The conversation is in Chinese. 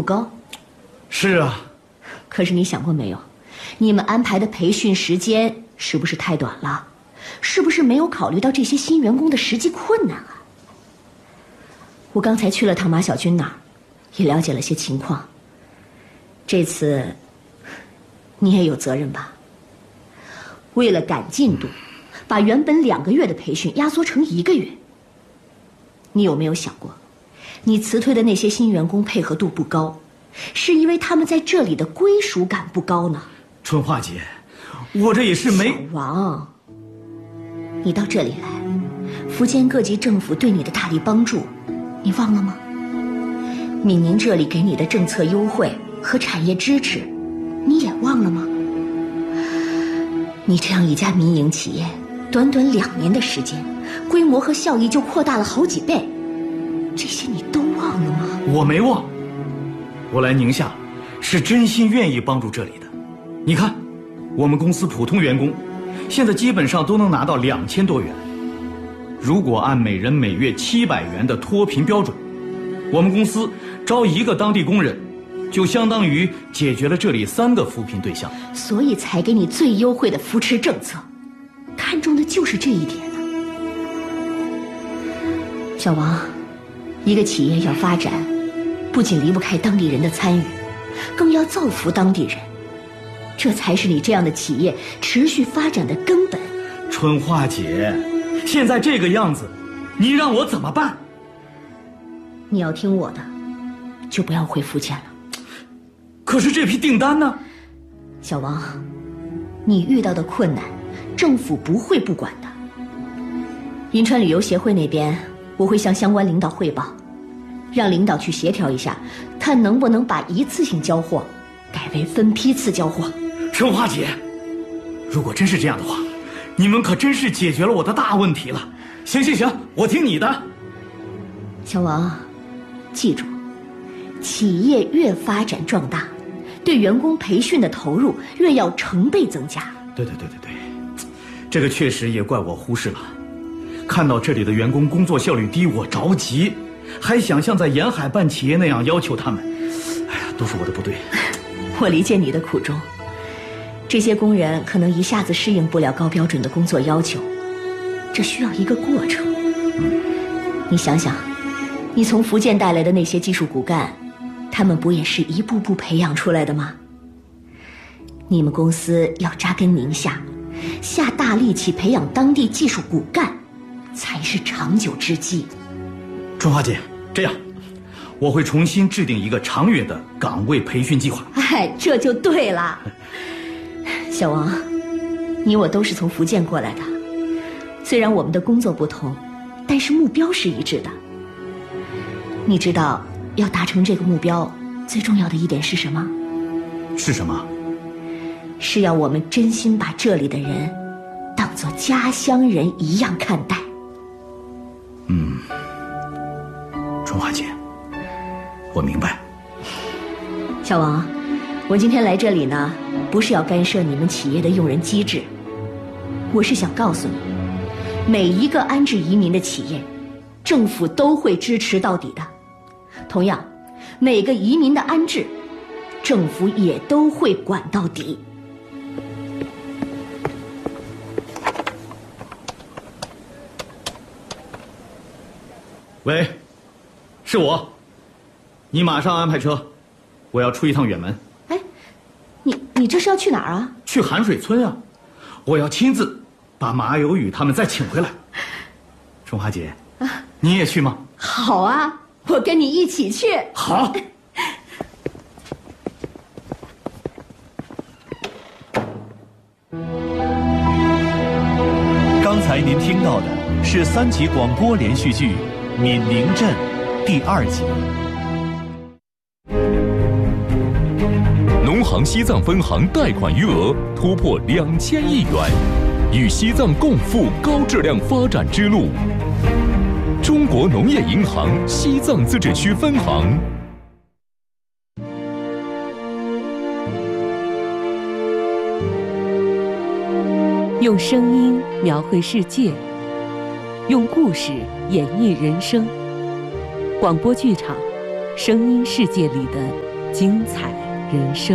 不高。 是啊。 可是你想过没有，你们安排的培训时间是不是太短了？是不是没有考虑到这些新员工的实际困难啊？我刚才去了趟马小军那儿，也了解了些情况。这次你也有责任吧？为了赶进度，把原本2个月的培训压缩成1个月。你有没有想过，你辞退的那些新员工配合度不高，是因为他们在这里的归属感不高呢？ 春花姐，我这也是没…… 小王，你到这里来，福建各级政府对你的大力帮助，你忘了吗？闽宁这里给你的政策优惠和产业支持，你也忘了吗？你这样一家民营企业，短短2年的时间，规模和效益就扩大了好几倍，这些你都忘了吗？ 我没忘，我来宁夏是真心愿意帮助这里的。你看，我们公司普通员工现在基本上都能拿到2000多元。如果按每人每月700元的脱贫标准，我们公司招1个当地工人，就相当于解决了这里3个扶贫对象。 所以才给你最优惠的扶持政策，看重的就是这一点呢。小王，一个企业要发展，不仅离不开当地人的参与，更要造福当地人，这才是你这样的企业持续发展的根本。 春花姐，现在这个样子，你让我怎么办？ 你要听我的，就不要回福建了。 可是这批订单呢？ 小王，你遇到的困难，政府不会不管的。银川旅游协会那边，我会向相关领导汇报，让领导去协调一下，看能不能把一次性交货改为分批次交货。 春花姐，如果真是这样的话，你们可真是解决了我的大问题了。行行行，我听你的。 小王，记住，企业越发展壮大，对员工培训的投入越要成倍增加。 对，这个确实也怪我忽视了。看到这里的员工工作效率低，我着急，还想像在沿海办企业那样要求他们。哎呀，都是我的不对。 我理解你的苦衷，这些工人可能一下子适应不了高标准的工作要求，这需要一个过程。你想想，你从福建带来的那些技术骨干，他们不也是一步步培养出来的吗？你们公司要扎根宁夏，下大力气培养当地技术骨干，才是长久之计。 春花姐，这样，我会重新制定一个长远的岗位培训计划。 哎，这就对了。小王，你我都是从福建过来的，虽然我们的工作不同，但是目标是一致的。你知道要达成这个目标最重要的一点是什么？ 是什么？ 是要我们真心把这里的人当作家乡人一样看待。 春花姐，我明白。 小王，我今天来这里呢，不是要干涉你们企业的用人机制，我是想告诉你，每一个安置移民的企业，政府都会支持到底的。同样，每个移民的安置，政府也都会管到底。 喂，是我，你马上安排车，我要出一趟远门。 哎，你这是要去哪儿啊？ 去寒水村啊，我要亲自把马有雨他们再请回来。春花姐，你也去吗？ 好啊，我跟你一起去。 好。 刚才您听到的是3集广播连续剧《闽宁镇》第2集。 农行西藏分行贷款余额突破2000亿元，与西藏共赴高质量发展之路。中国农业银行西藏自治区分行。 用声音描绘世界，用故事演绎人生。广播剧场， 声音世界里的精彩人生。